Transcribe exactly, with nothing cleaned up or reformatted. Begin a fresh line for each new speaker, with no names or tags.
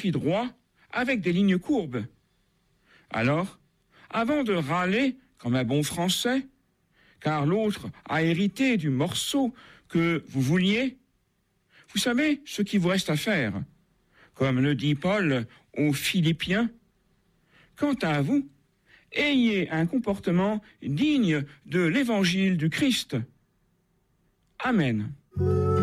écrit droit avec des lignes courbes. Alors, avant de râler comme un bon Français, car l'autre a hérité du morceau que vous vouliez, vous savez ce qu'il vous reste à faire, comme le dit Paul aux Philippiens. Quant à vous, ayez un comportement digne de l'évangile du Christ. Amen.